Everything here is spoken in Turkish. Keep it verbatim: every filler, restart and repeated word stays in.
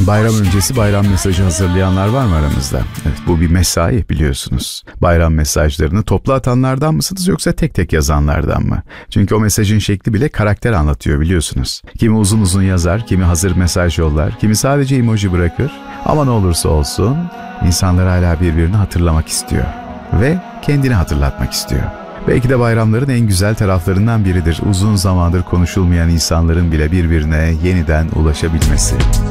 Bayram öncesi bayram mesajı hazırlayanlar var mı aramızda? Evet, bu bir mesai biliyorsunuz. Bayram mesajlarını toplu atanlardan mısınız yoksa tek tek yazanlardan mı? Çünkü o mesajın şekli bile karakter anlatıyor biliyorsunuz. Kimi uzun uzun yazar, kimi hazır mesaj yollar, kimi sadece emoji bırakır. Ama ne olursa olsun insanlar hala birbirini hatırlamak istiyor. Ve kendini hatırlatmak istiyor. Belki de bayramların en güzel taraflarından biridir. Uzun zamandır konuşulmayan insanların bile birbirine yeniden ulaşabilmesi.